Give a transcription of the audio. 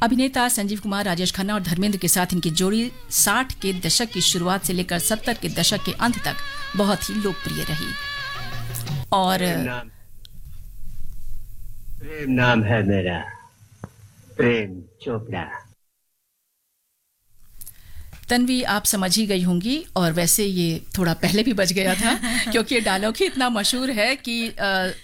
अभिनेता संजीव कुमार, राजेश खन्ना और धर्मेंद्र के साथ इनकी जोड़ी 60 के दशक की शुरुआत से लेकर 70 के दशक के अंत तक बहुत ही लोकप्रिय रही। और प्रेम नाम है मेरा, प्रेम चोपड़ा। तन्वी, आप समझ ही गई होंगी, और वैसे ये थोड़ा पहले भी बज गया था क्योंकि ये डायलॉग ही इतना मशहूर है कि